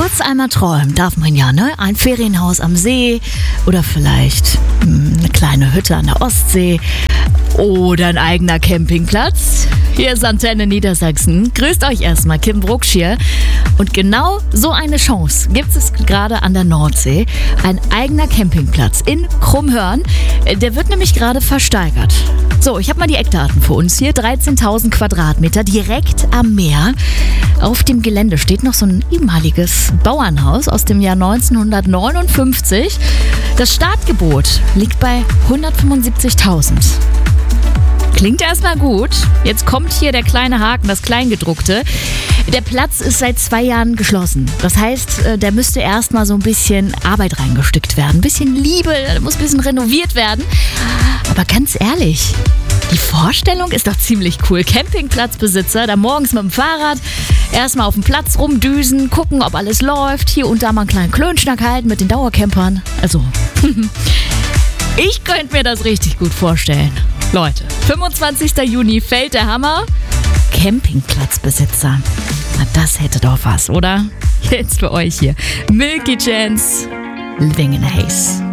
Kurz einmal träumen darf man ja, ne? Ein Ferienhaus am See oder vielleicht eine kleine Hütte an der Ostsee oder ein eigener Campingplatz. Hier ist Antenne Niedersachsen. Grüßt euch erstmal, Kim Brucksch hier. Und genau so eine Chance gibt es gerade an der Nordsee. Ein eigener Campingplatz in Krummhörn. Der wird nämlich gerade versteigert. So, ich habe mal die Eckdaten für uns hier. 13.000 Quadratmeter direkt am Meer. Auf dem Gelände steht noch so ein ehemaliges Bauernhaus aus dem Jahr 1959. Das Startgebot liegt bei 175.000. Klingt erstmal gut. Jetzt kommt hier der kleine Haken, das Kleingedruckte. Der Platz ist seit 2 Jahren geschlossen. Das heißt, da müsste erstmal so ein bisschen Arbeit reingesteckt werden. Ein bisschen Liebe, da muss ein bisschen renoviert werden. Aber ganz ehrlich, die Vorstellung ist doch ziemlich cool. Campingplatzbesitzer, da morgens mit dem Fahrrad erstmal auf dem Platz rumdüsen, gucken, ob alles läuft. Hier und da mal einen kleinen Klönschnack halten mit den Dauercampern. Also, ich könnte mir das richtig gut vorstellen. Leute, 25. Juni fällt der Hammer. Campingplatzbesitzer. Na, das hätte doch was, oder? Jetzt für euch hier. Milky Chance, Living in Haze.